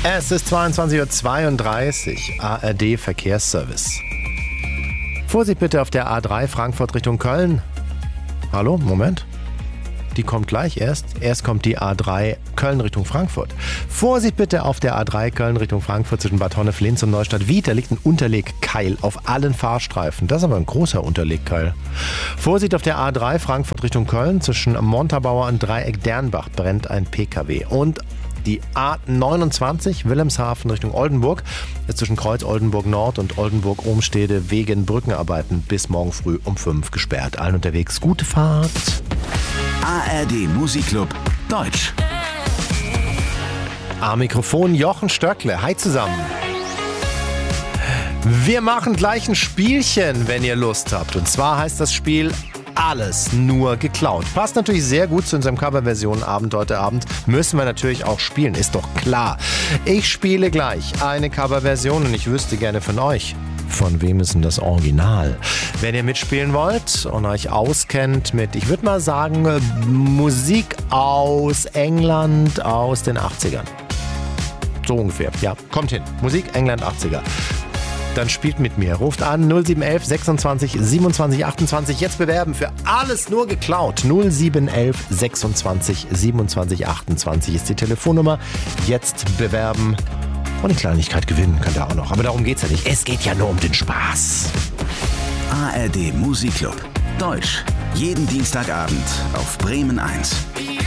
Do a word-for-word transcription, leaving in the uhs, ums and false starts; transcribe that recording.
Es ist zweiundzwanzig Uhr zweiunddreißig, A R D Verkehrsservice. Vorsicht bitte auf der A drei Frankfurt Richtung Köln. Hallo, Moment. Die kommt gleich erst. Erst kommt die A drei Köln Richtung Frankfurt. Vorsicht bitte auf der A drei Köln Richtung Frankfurt zwischen Bad Honnef, Linz und Neustadt-Wied. Da liegt ein Unterlegkeil auf allen Fahrstreifen. Das ist aber ein großer Unterlegkeil. Vorsicht auf der A drei Frankfurt Richtung Köln zwischen Montabaur und Dreieck Dernbach brennt ein P K W. Und die A neunundzwanzig Wilhelmshaven Richtung Oldenburg ist zwischen Kreuz Oldenburg Nord und Oldenburg Ohmstede wegen Brückenarbeiten bis morgen früh um fünf gesperrt. Allen unterwegs gute Fahrt. A R D Musikclub Deutsch. Am Mikrofon Jochen Stöckle. Hi zusammen. Wir machen gleich ein Spielchen, wenn ihr Lust habt. Und zwar heißt das Spiel Alles nur geklaut. Passt natürlich sehr gut zu unserem Coverversion Abend heute Abend. Müssen wir natürlich auch spielen, ist doch klar. Ich spiele gleich eine Coverversion und ich wüsste gerne von euch, von wem ist denn das Original? Wenn ihr mitspielen wollt und euch auskennt mit, ich würde mal sagen, Musik aus England aus den achtzigern. So ungefähr, ja, kommt hin. Musik England achtziger. Dann spielt mit mir. Ruft an null sieben eins eins sechsundzwanzig siebenundzwanzig achtundzwanzig. Jetzt bewerben für Alles nur geklaut. null sieben eins eins sechsundzwanzig siebenundzwanzig achtundzwanzig ist die Telefonnummer. Jetzt bewerben. Und eine Kleinigkeit gewinnen könnt ihr auch noch. Aber darum geht's ja nicht. Es geht ja nur um den Spaß. A R D Musikclub Deutsch. Jeden Dienstagabend auf Bremen eins.